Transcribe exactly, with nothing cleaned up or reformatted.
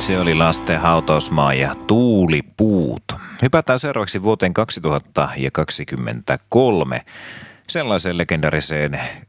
Se oli lasten hautausmaa ja tuulipuut. Hypätään seuraavaksi vuoteen kaksituhattakaksikymmentäkolme. Sellaiseen legendariseen